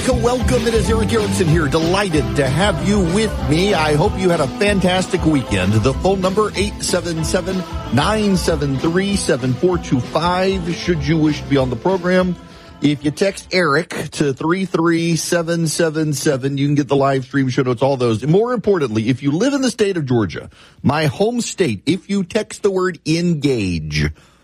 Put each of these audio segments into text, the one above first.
America, welcome. It is Eric Erickson here. Delighted to have you with me. I hope you had a fantastic weekend. The phone number, 877-973-7425, should you wish to be on the program. If you text Eric to 33777, you can get the live stream, show notes, all those. And more importantly, if you live in the state of Georgia, my home state, if you text the word engage,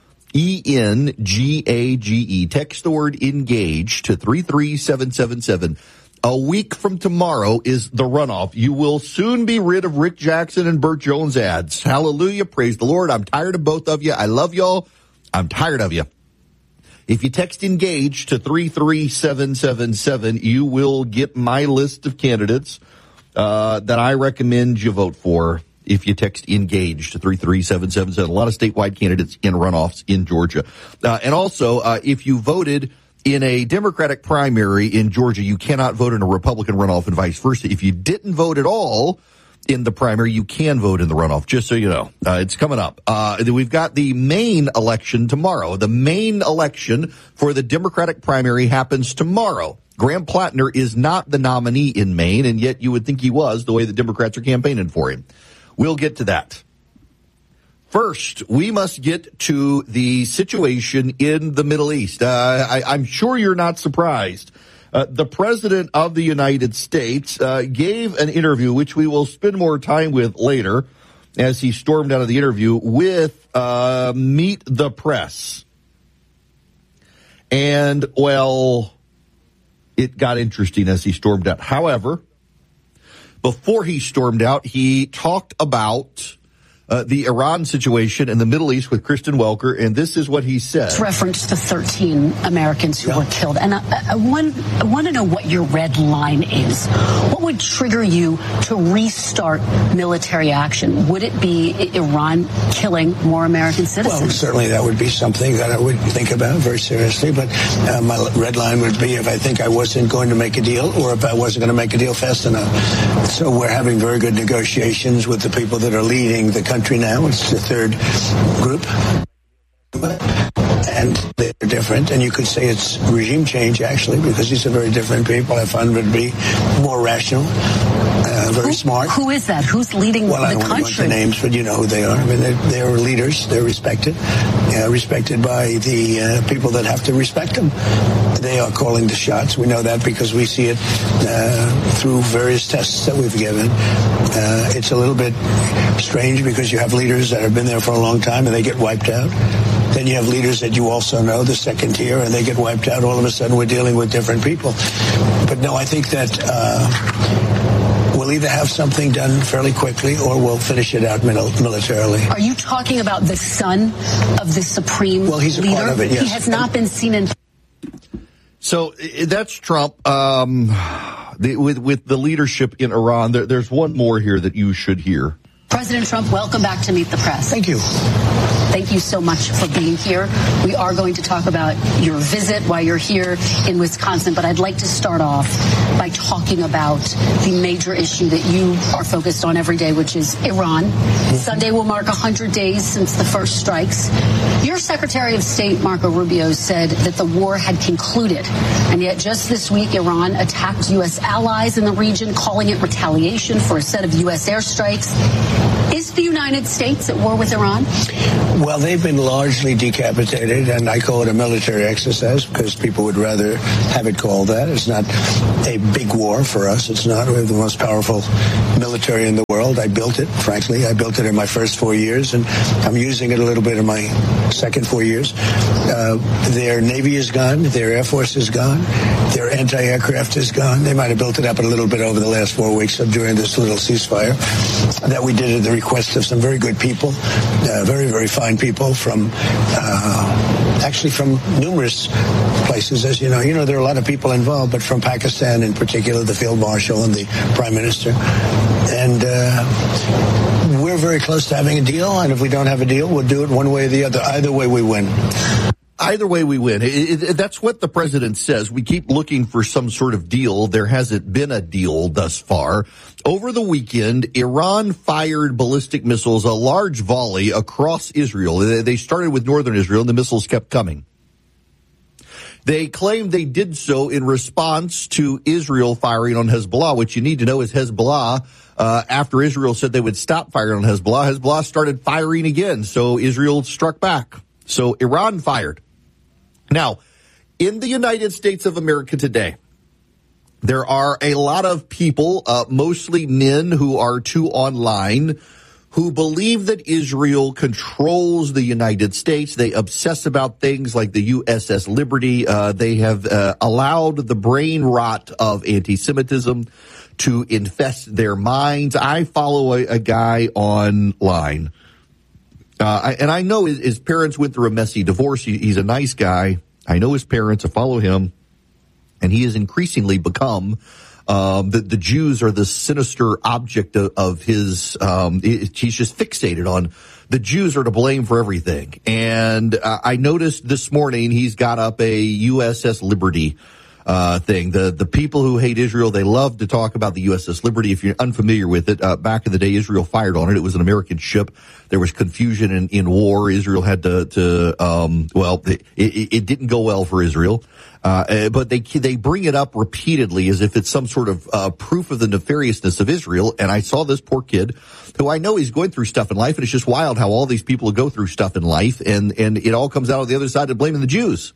ENGAGE, text the word engage to 33777. A week from tomorrow is the runoff. You will soon be rid of Rick Jackson and Burt Jones ads. Hallelujah. Praise the Lord. I'm tired of both of you. I love y'all. I'm tired of you. If you text engage to 33777, you will get my list of candidates that I recommend you vote for. If you text engage to 33777, a lot of statewide candidates in runoffs in Georgia. And also, if you voted in a Democratic primary in Georgia, you cannot vote in a Republican runoff and vice versa. If you didn't vote at all in the primary, you can vote in the runoff, just so you know. It's coming up. We've got the Maine election tomorrow. The Maine election for the Democratic primary happens tomorrow. Graham Plattner is not the nominee in Maine, and yet you would think he was the way the Democrats are campaigning for him. We'll get to that. First, we must get to the situation in the Middle East. I'm sure you're not surprised. The President of the United States gave an interview, which we will spend more time with later, as he stormed out of the interview, with Meet the Press. And, well, it got interesting as he stormed out. However, before he stormed out, he talked about the Iran situation in the Middle East with Kristen Welker, and this is what he said. It's reference to 13 Americans who were killed. And I want to know what your red line is. What would trigger you to restart military action? Would it be Iran killing more American citizens? Well, certainly that would be something that I would think about very seriously. But my red line would be if I think I wasn't going to make a deal or if I wasn't going to make a deal fast enough. So we're having very good negotiations with the people that are leading the country now. It's the third group. And they're different, and you could say it's regime change, actually, because these are very different people. I find them to be more rational, very smart. Who is that? Who's leading the country? Well, I don't want to go into names, but you know who they are. I mean, they're leaders. They're respected. Respected by the people that have to respect them. They are calling the shots. We know that because we see it through various tests that we've given. It's a little bit strange because you have leaders that have been there for a long time and they get wiped out. Then you have leaders that you also know, the second tier, and they get wiped out. All of a sudden, we're dealing with different people. But no, I think that we'll either have something done fairly quickly or we'll finish it out militarily. Are you talking about the son of the supreme leader? Well, he's a part of it, yes. He has not been seen in... So that's Trump. With the leadership in Iran, there's one more here that you should hear. President Trump, welcome back to Meet the Press. Thank you. Thank you so much for being here. We are going to talk about your visit while you're here in Wisconsin, but I'd like to start off by talking about the major issue that you are focused on every day, which is Iran. Mm-hmm. Sunday will mark 100 days since the first strikes. Your Secretary of State, Marco Rubio, said that the war had concluded, and yet just this week, Iran attacked U.S. allies in the region, calling it retaliation for a set of U.S. airstrikes. Is the United States at war with Iran? Well, they've been largely decapitated, and I call it a military exercise because people would rather have it called that. It's not a big war for us. It's not. We have the most powerful military in the world. I built it, frankly. I built it in my first 4 years, and I'm using it a little bit in my second 4 years. Their Navy is gone. Their Air Force is gone. Their anti-aircraft is gone. They might have built it up a little bit over the last 4 weeks during this little ceasefire that we did at the request of some very good people, very, very fine people from actually from numerous places. As you know, there are a lot of people involved, but from Pakistan in particular, the Field Marshal and the Prime Minister. And we're very close to having a deal, and if we don't have a deal, we'll do it one way or the other. Either way, we win. Either way, we win. That's what the president says. We keep looking for some sort of deal. There hasn't been a deal thus far. Over the weekend, Iran fired ballistic missiles, a large volley across Israel. They started with northern Israel, and the missiles kept coming. They claim they did so in response to Israel firing on Hezbollah. What you need to know is Hezbollah, after Israel said they would stop firing on Hezbollah started firing again. So Israel struck back. So Iran fired. Now, in the United States of America today, there are a lot of people, mostly men who are too online, who believe that Israel controls the United States. They obsess about things like the USS Liberty. They have allowed the brain rot of anti-Semitism to infest their minds. I follow a guy online, and I know his parents went through a messy divorce. He's a nice guy. I know his parents. I follow him, and he has increasingly become the Jews are the sinister object of his, he's just fixated on the Jews are to blame for everything. And I noticed this morning he's got up a USS Liberty thing. The people who hate Israel, they love to talk about the USS Liberty. If you're unfamiliar with it, back in the day, Israel fired on it. It was an American ship. There was confusion in war. Israel had it didn't go well for Israel. But they bring it up repeatedly as if it's some sort of proof of the nefariousness of Israel. And I saw this poor kid who I know he's going through stuff in life, and it's just wild how all these people go through stuff in life, and it all comes out on the other side of blaming the Jews.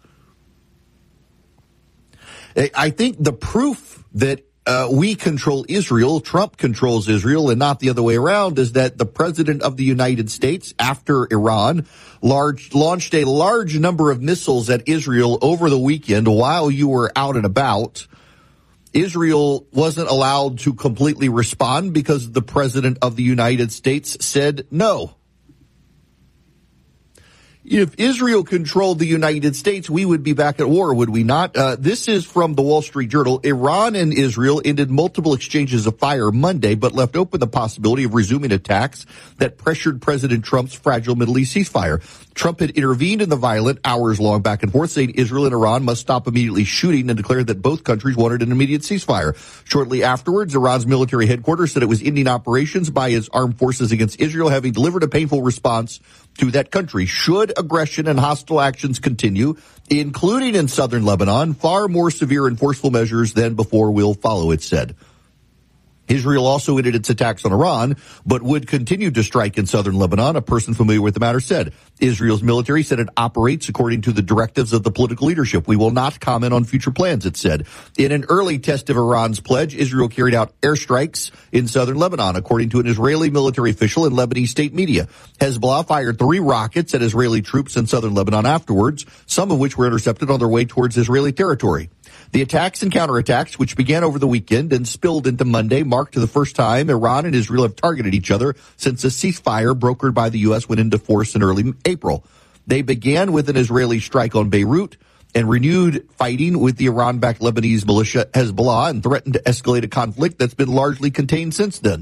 I think the proof that we control Israel, Trump controls Israel, and not the other way around, is that the president of the United States, after Iran, launched a large number of missiles at Israel over the weekend while you were out and about. Israel wasn't allowed to completely respond because the president of the United States said no. If Israel controlled the United States, we would be back at war, would we not? This is from the Wall Street Journal. Iran and Israel ended multiple exchanges of fire Monday, but left open the possibility of resuming attacks that pressured President Trump's fragile Middle East ceasefire. Trump had intervened in the violent, hours-long back and forth, saying Israel and Iran must stop immediately shooting, and declared that both countries wanted an immediate ceasefire. Shortly afterwards, Iran's military headquarters said it was ending operations by its armed forces against Israel, having delivered a painful response to that country. Should aggression and hostile actions continue, including in southern Lebanon, far more severe and forceful measures than before will follow, it said. Israel also ended its attacks on Iran, but would continue to strike in southern Lebanon, a person familiar with the matter said. Israel's military said it operates according to the directives of the political leadership. We will not comment on future plans, it said. In an early test of Iran's pledge, Israel carried out airstrikes in southern Lebanon, according to an Israeli military official in Lebanese state media. Hezbollah fired 3 rockets at Israeli troops in southern Lebanon afterwards, some of which were intercepted on their way towards Israeli territory. The attacks and counterattacks, which began over the weekend and spilled into Monday, marked the first time Iran and Israel have targeted each other since a ceasefire brokered by the U.S. went into force in early April. They began with an Israeli strike on Beirut and renewed fighting with the Iran-backed Lebanese militia Hezbollah, and threatened to escalate a conflict that's been largely contained since then.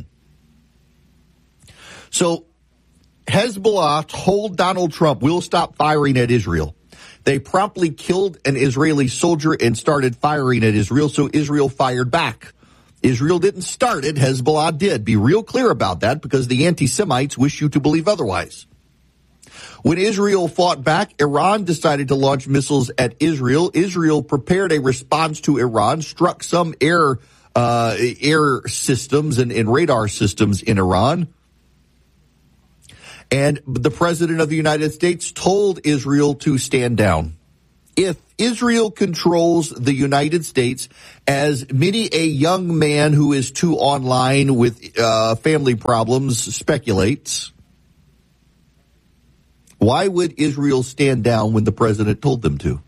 So Hezbollah told Donald Trump, we'll stop firing at Israel. They promptly killed an Israeli soldier and started firing at Israel, so Israel fired back. Israel didn't start it, Hezbollah did. Be real clear about that, because the anti-Semites wish you to believe otherwise. When Israel fought back, Iran decided to launch missiles at Israel. Israel prepared a response to Iran, struck some air systems and radar systems in Iran. And the president of the United States told Israel to stand down. If Israel controls the United States, as many a young man who is too online with family problems speculates, why would Israel stand down when the president told them to?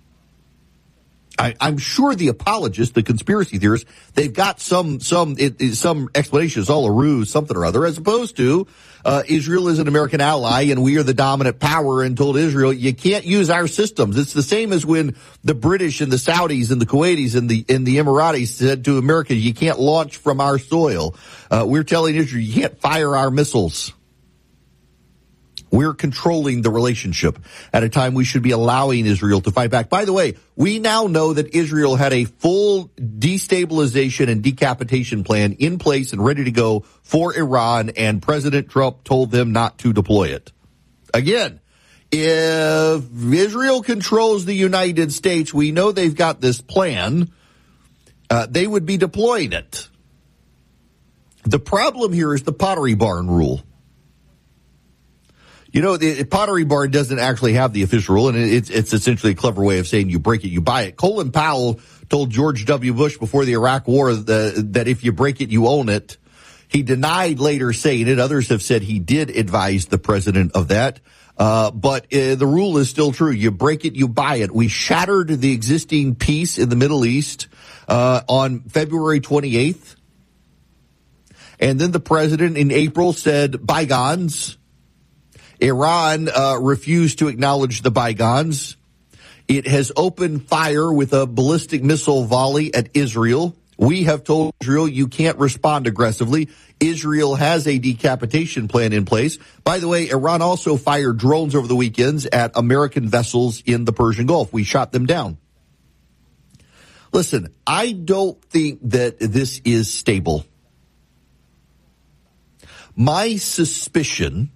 I'm sure the apologists, the conspiracy theorists, they've got some explanation. It's all a ruse, something or other, as opposed to Israel is an American ally and we are the dominant power, and told Israel, you can't use our systems. It's the same as when the British and the Saudis and the Kuwaitis and the Emiratis said to America, you can't launch from our soil. We're telling Israel, you can't fire our missiles. We're controlling the relationship at a time we should be allowing Israel to fight back. By the way, we now know that Israel had a full destabilization and decapitation plan in place and ready to go for Iran, and President Trump told them not to deploy it. Again, If Israel controls the United States, we know they've got this plan. They would be deploying it. The problem here is the Pottery Barn rule. You know, the Pottery Barn doesn't actually have the official rule, and it's essentially a clever way of saying you break it, you buy it. Colin Powell told George W. Bush before the Iraq War that if you break it, you own it. He denied later saying it. Others have said he did advise the president of that. But the rule is still true. You break it, you buy it. We shattered the existing peace in the Middle East on February 28th. And then the president in April said bygones. Iran refused to acknowledge the bygones. It has opened fire with a ballistic missile volley at Israel. We have told Israel you can't respond aggressively. Israel has a decapitation plan in place. By the way, Iran also fired drones over the weekends at American vessels in the Persian Gulf. We shot them down. Listen, I don't think that this is stable. My suspicion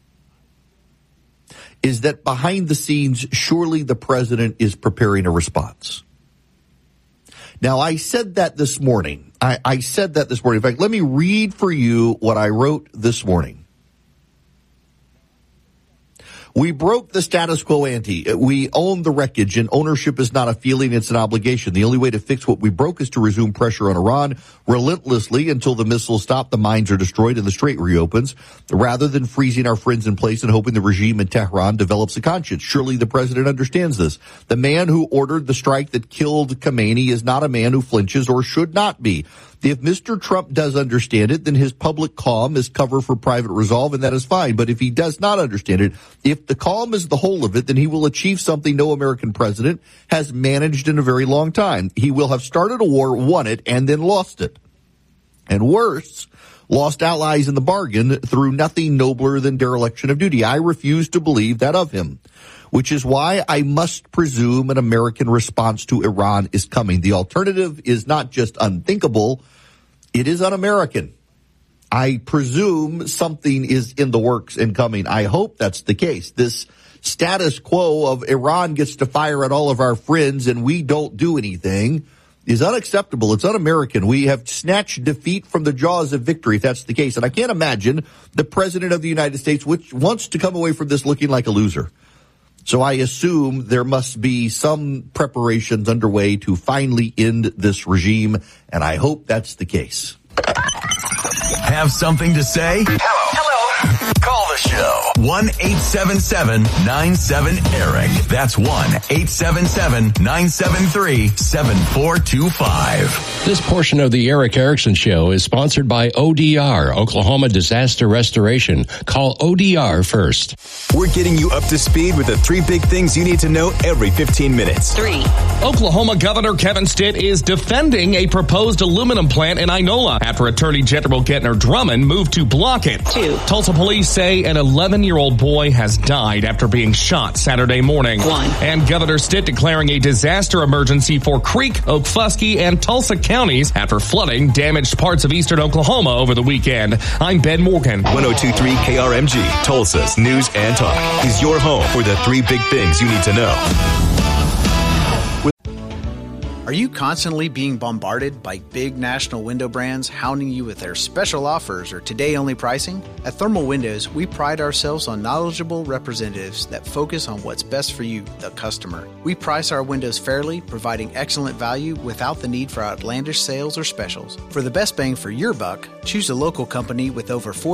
is that behind the scenes, surely the president is preparing a response. Now, I said that this morning. I said that this morning. In fact, let me read for you what I wrote this morning. We broke the status quo ante. We own the wreckage, and ownership is not a feeling, it's an obligation. The only way to fix what we broke is to resume pressure on Iran relentlessly until the missiles stop, the mines are destroyed, and the strait reopens, rather than freezing our friends in place and hoping the regime in Tehran develops a conscience. Surely the president understands this. The man who ordered the strike that killed Khamenei is not a man who flinches or should not be. If Mr. Trump does understand it, then his public calm is cover for private resolve, and that is fine. But if he does not understand it, if the calm is the whole of it, then he will achieve something no American president has managed in a very long time. He will have started a war, won it, and then lost it. And worse, lost allies in the bargain through nothing nobler than dereliction of duty. I refuse to believe that of him, which is why I must presume an American response to Iran is coming. The alternative is not just unthinkable, it is un-American. I presume something is in the works and coming. I hope that's the case. This status quo of Iran gets to fire at all of our friends and we don't do anything is unacceptable. It's un-American. We have snatched defeat from the jaws of victory, if that's the case. And I can't imagine the president of the United States which wants to come away from this looking like a loser. So I assume there must be some preparations underway to finally end this regime, and I hope that's the case. Have something to say? Hello. Call the show. 1-877-97-ERIC. That's 1-877-973-7425. This portion of the Eric Erickson Show is sponsored by ODR, Oklahoma Disaster Restoration. Call ODR first. We're getting you up to speed with the 3 big things you need to know every 15 minutes. 3. Oklahoma Governor Kevin Stitt is defending a proposed aluminum plant in Inola after Attorney General Getner Drummond moved to block it. 2. Tulsa police say an 11-year-old boy has died after being shot Saturday morning. 1. And Governor Stitt declaring a disaster emergency for Creek, Okfuskee, and Tulsa counties after flooding damaged parts of eastern Oklahoma over the weekend. I'm Ben Morgan. 102.3 KRMG, Tulsa's News and Talk, is your home for the 3 big things you need to know. Are you constantly being bombarded by big national window brands hounding you with their special offers or today-only pricing? At Thermal Windows, we pride ourselves on knowledgeable representatives that focus on what's best for you, the customer. We price our windows fairly, providing excellent value without the need for outlandish sales or specials. For the best bang for your buck, choose a local company with over 40